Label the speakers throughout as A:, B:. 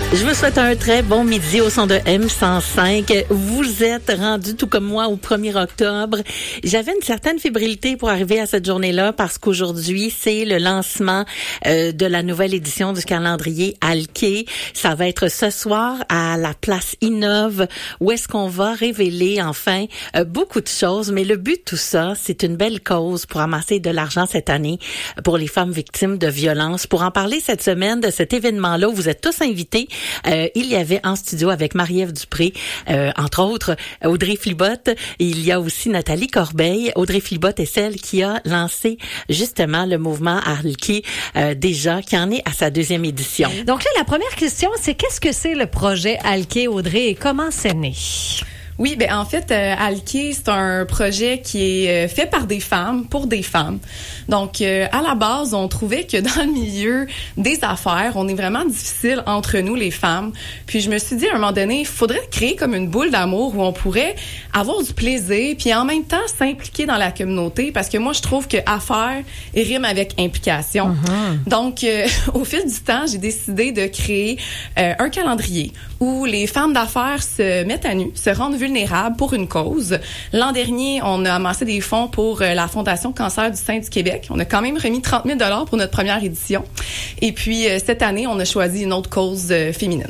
A: Je vous souhaite un très bon midi au son de M105. Vous êtes rendu tout comme moi au 1er octobre. J'avais une certaine fébrilité pour arriver à cette journée-là parce qu'aujourd'hui, c'est le lancement de la nouvelle édition du calendrier Alké. Ça va être ce soir à la place Innove où est-ce qu'on va révéler enfin beaucoup de choses. Mais le but de tout ça, c'est une belle cause pour amasser de l'argent cette année pour les femmes victimes de violences. Pour en parler cette semaine de cet événement-là où vous êtes tous invités, il y avait en studio avec Marie-Ève Dupré, entre autres, Audrey Flibotte. Il y a aussi Nathalie Corbeil. Audrey Flibotte est celle qui a lancé justement le mouvement Alké, déjà, qui en est à sa 2e édition.
B: Donc là, la première question, c'est qu'est-ce que c'est le projet Alké, Audrey, et comment c'est né?
C: Oui, ben en fait, Alké, c'est un projet qui est fait par des femmes, pour des femmes. Donc, à la base, on trouvait que dans le milieu des affaires, on est vraiment difficile entre nous, les femmes. Puis je me suis dit, à un moment donné, il faudrait créer comme une boule d'amour où on pourrait avoir du plaisir, puis en même temps s'impliquer dans la communauté, parce que moi, je trouve que affaires rime avec implication. Mm-hmm. Donc, au fil du temps, j'ai décidé de créer un calendrier où les femmes d'affaires se mettent à nu, se rendent vulnérables pour une cause. L'an dernier, on a amassé des fonds pour la Fondation Cancer du sein du Québec. On a quand même remis 30 000 $ pour notre première édition. Et puis, cette année, on a choisi une autre cause féminine.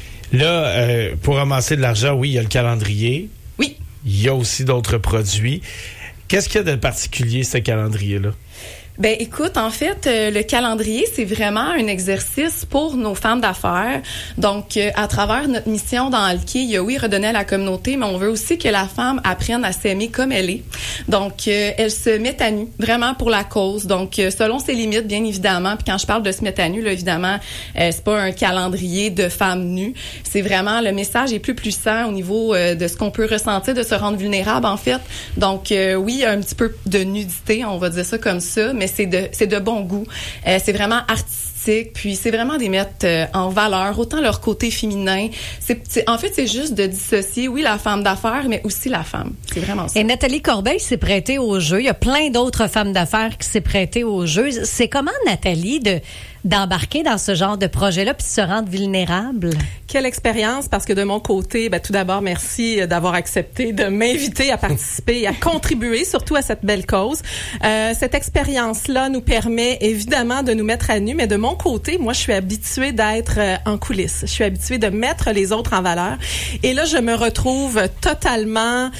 D: Là, pour amasser de l'argent, oui, il y a le calendrier.
C: Oui.
D: Il y a aussi d'autres produits. Qu'est-ce qu'il y a de particulier, ce calendrier-là?
C: Ben écoute, en fait, le calendrier, c'est vraiment un exercice pour nos femmes d'affaires. Donc, à travers notre mission dans Alké, il y a oui, redonner à la communauté, mais on veut aussi que la femme apprenne à s'aimer comme elle est. Donc, elle se met à nu, vraiment pour la cause. Donc, selon ses limites, bien évidemment. Puis quand je parle de se mettre à nu, là, évidemment, c'est pas un calendrier de femmes nues. C'est vraiment, le message est plus puissant au niveau de ce qu'on peut ressentir, de se rendre vulnérable, en fait. Donc, oui, il y a un petit peu de nudité, on va dire ça comme ça, mais c'est de bon goût. C'est vraiment artistique, puis c'est vraiment des mettre en valeur, autant leur côté féminin. En fait, c'est juste de dissocier, oui, la femme d'affaires, mais aussi la femme. C'est vraiment ça.
B: Et Nathalie Corbeil s'est prêtée au jeu. Il y a plein d'autres femmes d'affaires qui s'est prêtée au jeu. C'est comment, Nathalie, d'embarquer dans ce genre de projet-là puis de se rendre vulnérable?
E: Quelle expérience, parce que de mon côté, tout d'abord, merci d'avoir accepté de m'inviter à participer et à contribuer surtout à cette belle cause. Cette expérience-là nous permet évidemment de nous mettre à nu, mais de mon côté, moi, je suis habituée d'être en coulisses. Je suis habituée de mettre les autres en valeur. Et là, je me retrouve totalement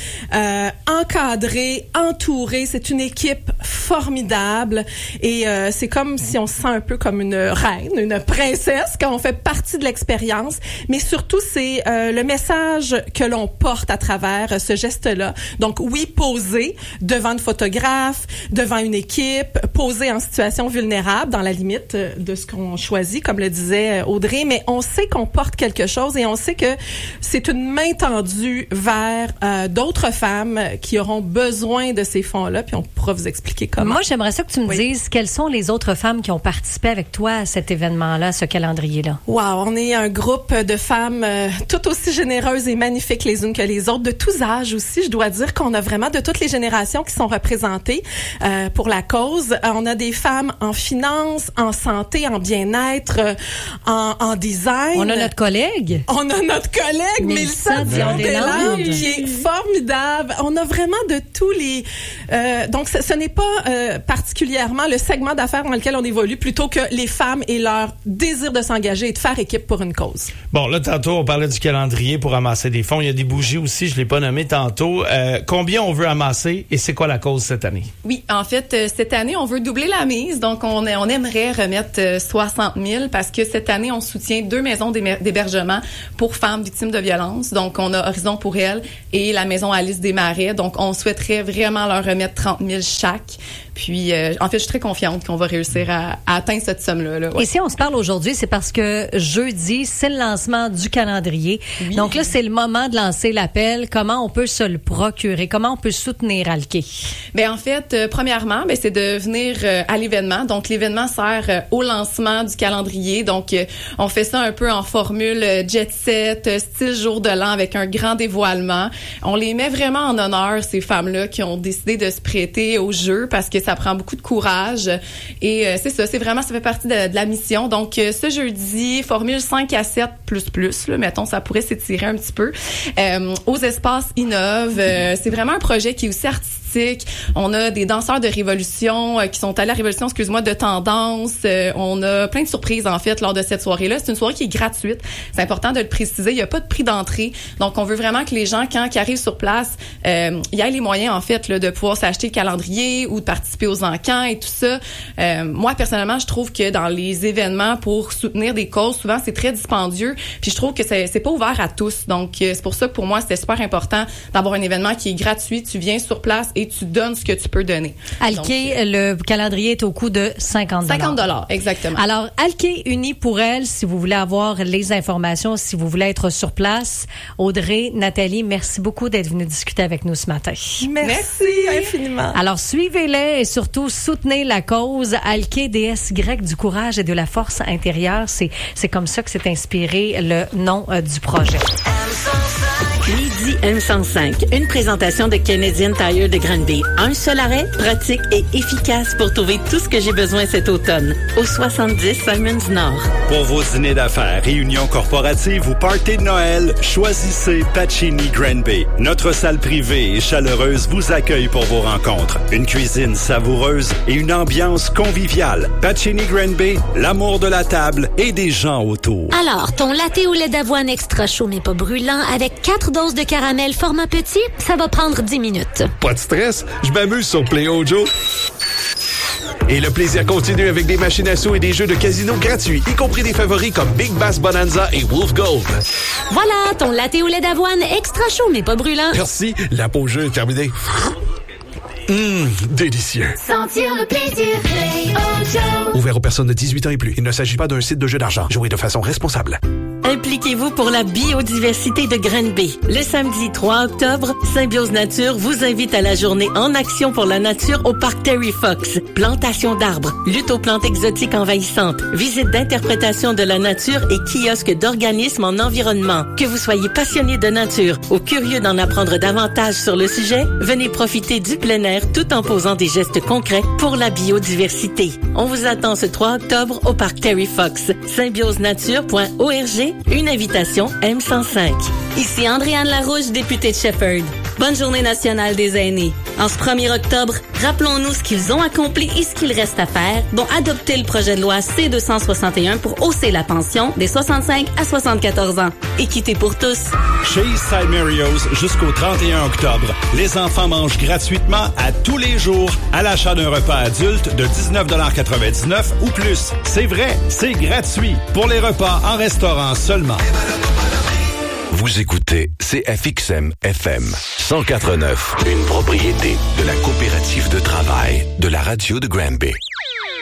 E: encadrée, entourée. C'est une équipe formidable et c'est comme si on se sent un peu comme une reine, une princesse quand on fait partie de l'expérience. Mais surtout, c'est le message que l'on porte à travers ce geste-là. Donc, oui, poser devant une photographe, devant une équipe, poser en situation vulnérable, dans la limite de ce qu'on choisit, comme le disait Audrey, mais on sait qu'on porte quelque chose et on sait que c'est une main tendue vers d'autres femmes qui auront besoin de ces fonds-là, puis on pourra vous expliquer comment.
B: Moi, j'aimerais ça que tu me dises quelles sont les autres femmes qui ont participé avec toi à cet événement-là, ce calendrier-là.
E: Wow, on est un groupe de femmes tout aussi généreuses et magnifiques les unes que les autres, de tous âges aussi. Je dois dire qu'on a vraiment de toutes les générations qui sont représentées pour la cause. On a des femmes en finance, en santé, en bien-être, en design.
B: On a notre collègue.
E: On a notre collègue, Mélissa Dion-Deslandes, qui est formidable. On a vraiment de tous les... donc, ce n'est pas particulièrement le segment d'affaires dans lequel on évolue, plutôt que les femmes et leur désir de s'engager et de faire équipe pour une cause.
D: Bon, là, tantôt, on parlait du calendrier pour amasser des fonds. Il y a des bougies aussi, je ne l'ai pas nommé tantôt. Combien on veut amasser et c'est quoi la cause cette année?
C: Oui, en fait, cette année, on veut doubler la mise. Donc, on aimerait remettre 60 000 parce que cette année, on soutient 2 maisons d'hébergement pour femmes victimes de violences. Donc, on a Horizon pour elles et la maison Alice des Marais. Donc, on souhaiterait vraiment leur remettre 30 000 chaque. Puis, en fait, je suis très confiante qu'on va réussir à atteindre cette somme-là. Là, ouais.
B: Et si on se parle aujourd'hui, c'est parce que jeudi, c'est le lancement du calendrier. Oui. Donc là, c'est le moment de lancer l'appel. Comment on peut se le procurer? Comment on peut soutenir Alké?
C: Ben en fait, premièrement, c'est de venir à l'événement. Donc, l'événement sert au lancement du calendrier. Donc, on fait ça un peu en formule jet set, style jour de l'an avec un grand dévoilement. On les met vraiment en honneur, ces femmes-là qui ont décidé de se prêter au jeu parce que ça prend beaucoup de courage. Et c'est ça, ça fait partie de la mission. Donc, ce jeudi, formule 5 à 7 plus, là, mettons, ça pourrait s'étirer un petit peu, aux espaces Innov. C'est vraiment un projet qui est aussi artistique. On a des danseurs de révolution qui sont allés à la révolution, de tendance. On a plein de surprises, en fait, lors de cette soirée-là. C'est une soirée qui est gratuite. C'est important de le préciser. Il n'y a pas de prix d'entrée. Donc, on veut vraiment que les gens, quand ils arrivent sur place, y aient les moyens, en fait, là, de pouvoir s'acheter le calendrier ou de participer aux encans et tout ça. Moi, personnellement, je trouve que dans les événements pour soutenir des causes, souvent, c'est très dispendieux. Puis, je trouve que c'est pas ouvert à tous. Donc, c'est pour ça que pour moi, c'était super important d'avoir un événement qui est gratuit. Tu viens sur place et tu donnes ce que tu peux donner.
B: Alké, le calendrier est au coût de 50 $.
C: 50 $, exactement.
B: Alors, Alké Uni pour elle, si vous voulez avoir les informations, si vous voulez être sur place. Audrey, Nathalie, merci beaucoup d'être venue discuter avec nous ce matin.
E: Merci infiniment.
B: Alors, suivez-les et surtout soutenez la cause Alké, déesse grecque du courage et de la force intérieure. C'est comme ça que s'est inspiré le nom du projet.
A: Midi M105, une présentation de Canadian Tire de Granby. Un seul arrêt, pratique et efficace pour trouver tout ce que j'ai besoin cet automne. Au 70 Simons Nord.
F: Pour vos dîners d'affaires, réunions corporatives ou parties de Noël, choisissez Pacini Granby. Notre salle privée et chaleureuse vous accueille pour vos rencontres. Une cuisine savoureuse et une ambiance conviviale. Pacini Granby, l'amour de la table et des gens autour.
G: Alors, ton latte au lait d'avoine extra chaud mais pas brûlant avec 4 doses de caramel format petit, ça va prendre 10 minutes.
H: Pas de stress, je m'amuse sur Play Ojo. Et le plaisir continue avec des machines à sous et des jeux de casino gratuits, y compris des favoris comme Big Bass Bonanza et Wolf Gold.
G: Voilà, ton latte au lait d'avoine extra chaud mais pas brûlant.
H: Merci, la pause jeu est terminée. Délicieux.
I: Sentir le plaisir, Play Ojo.
H: Ouvert aux personnes de 18 ans et plus. Il ne s'agit pas d'un site de jeu d'argent. Jouez de façon responsable.
A: Impliquez-vous pour la biodiversité de Granby. Le samedi 3 octobre, Symbiose Nature vous invite à la journée en action pour la nature au parc Terry Fox. Plantation d'arbres, lutte aux plantes exotiques envahissantes, visite d'interprétation de la nature et kiosque d'organismes en environnement. Que vous soyez passionné de nature ou curieux d'en apprendre davantage sur le sujet, venez profiter du plein air tout en posant des gestes concrets pour la biodiversité. On vous attend ce 3 octobre au parc Terry Fox. symbiosenature.org. Une invitation M105.
J: Ici Andréane Larouche, députée de Shefford. Bonne journée nationale des aînés. En ce 1er octobre, rappelons-nous ce qu'ils ont accompli et ce qu'il reste à faire, dont adopter le projet de loi C-261 pour hausser la pension des 65 à 74 ans. Équité pour tous.
F: Chez Eastside Mario's, jusqu'au 31 octobre, les enfants mangent gratuitement à tous les jours à l'achat d'un repas adulte de 19,99 $ ou plus. C'est vrai, c'est gratuit pour les repas en restaurant seulement.
K: Vous écoutez CFXM FM 104.9, une propriété de la coopérative de travail de la radio de Granby.